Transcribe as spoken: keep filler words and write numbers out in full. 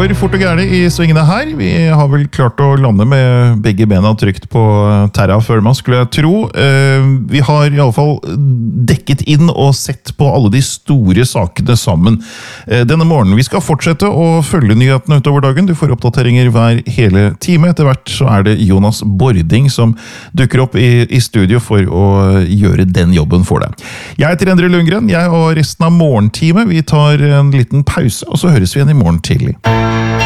går fort og gærlig i svingene her. Vi har vel klart å lande med begge bena trygt på terra før man skulle jeg tro. Vi har i alle fall dekket inn og sett på alle de store sakene sammen denne morgenen. Vi skal fortsette å følge nyhetene utover dagen. Du får oppdateringer hver hele time. Etter hvert så er det Jonas Bording som dukker opp i, i studio for å gjøre den jobben for deg. Jeg heter Endre Lundgren. Jeg og resten av morgentimet, vi tar en liten pause, og så høres vi igjen i morgen tidlig.